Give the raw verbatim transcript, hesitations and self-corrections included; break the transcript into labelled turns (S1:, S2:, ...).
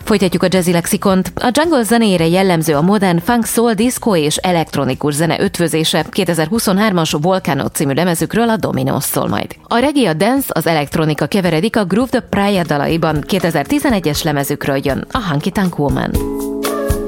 S1: Folytatjuk a jazzy lexikont. A jungle zenéjére jellemző a modern funk, soul, disco és elektronikus zene ötvözése. kétezer-huszonhármas Volcano című lemezükről a Dominos szól majd. A reggae, a dance, az elektronika keveredik a Groove the Praia dalaiban. kétezer-tizenegyes lemezükről jön a Honky Tonk Woman.